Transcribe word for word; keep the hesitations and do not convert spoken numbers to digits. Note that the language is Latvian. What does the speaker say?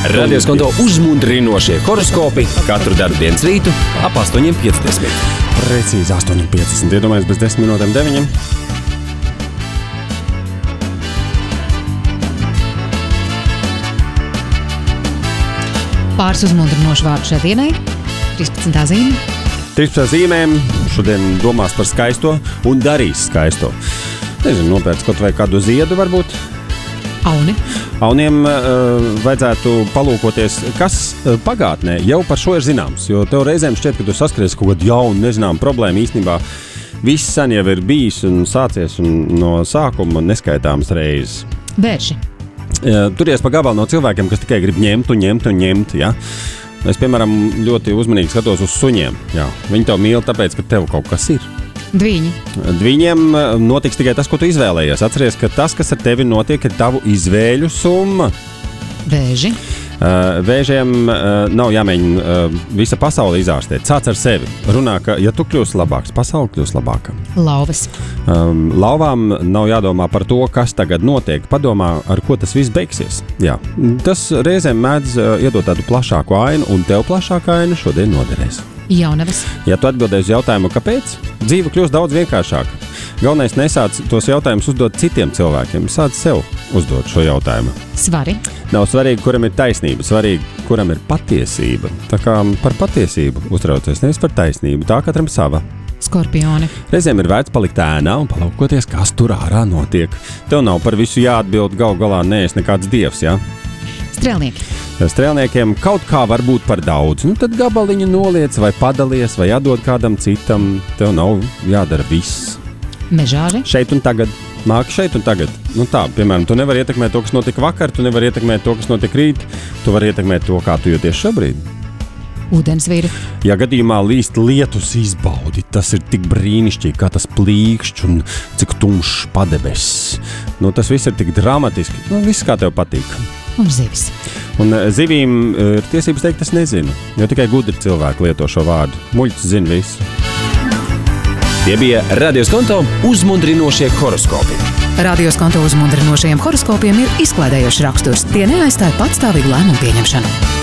Radio Skonto uzmundrinošie horoskopi katru darbdienas rītu ap astoņi piecdesmit. Precīzi astoņi piecdesmit. Iedomājies bez desmit minūtēm deviņiem. Pāris uzmundrinošu vārdu šai dienai. trīspadsmitā zīme. trīspadsmit zīmēm šodien domās par skaisto un darīs skaisto. Nezinu, nopērts kaut vai kādu ziedu varbūt. Auni. Auniem uh, vajadzētu palūkoties, kas uh, pagātnē jau par šo ir zināms, jo tev reizēm šķiet, ka tu saskaries kaut kādu jaunu, nezināmu problēmu. Īstenībā viss sen jau ir bijis un sācies un no sākuma neskaitāmas reizes. Vērši. Uh, turies pa gabalu no cilvēkiem, kas tikai grib ņemt un ņemt un ņemt, ja? Es, piemēram, ļoti uzmanīgi skatos uz suņiem. Jā. Viņi tev mīl tāpēc, ka tev kaut kas ir. Dviņi. Dviņiem notiks tikai tas, ko tu izvēlējies. Atceries, ka tas, kas ar tevi notiek, ir tavu izvēļu summa. Vēži. Uh, vēžiem uh, nav jāmēģina uh, visa pasaule izārstēt. Sāc ar sevi. Runā, ka ja tu kļūsi labāks, pasaule kļūs labāka. Lauvas. Um, lauvām nav jādomā par to, kas tagad notiek. Padomā, ar ko tas viss beigsies. Jā. Tas reizēm mēdz uh, iedot tādu plašāku ainu, un tev plašāka aina šodien noderēs. Jaunavas. Ja tu atbildēsi uz jautājumu, kāpēc, dzīve kļūst daudz vienkāršāka. Galvenais nesāc tos jautājumus uzdot citiem cilvēkiem. Sāc sev uzdot šo jautājumu. Svari. Nav svarīgi, kuram ir taisnība, svarīgi, kuram ir patiesība. Tā kā par patiesību uztraucies, nevis par taisnību. Tā katram sava. Skorpioni. Reizēm ir vērts palikt ēnā un palaukoties, kas tur ārā notiek. Tev nav par visu jāatbild, gal galā neesi nekāds dievs, jā? Strēlnieki. Strēlniekiem kaut kā var būt par daudz. Nu, tad gabaliņu noliec vai padalies vai atdod kādam citam. Tev nav jādara viss. Mežāži. Šeit un tagad. Māki šeit un tagad. Nu tā, piemēram, tu nevari ietekmēt to, kas notika vakar, tu nevari ietekmēt to, kas notika rīt. Tu vari ietekmēt to, kā tu jūties šobrīd. Ūdensvīri. Ja gadījumā līst lietus, izbaudi. Tas ir tik brīnišķīgi, kā tas plīkšķ un cik tumšs padebesis. Nu, tas viss ir tik dramatiski. Nu, viss kā tev patīk. Un zivis. Un zivīm ir tiesības teikt, es nezinu, jo tikai gudri cilvēki lieto šo vārdu. Muļķis zina visu. Tie bija Radio Skonto uzmundrinošie horoskopi. Radio Skonto uzmundrinošajiem horoskopiem ir izklaidējošs raksturs. Tie neaizstāja patstāvīgu lēmumu pieņemšanu.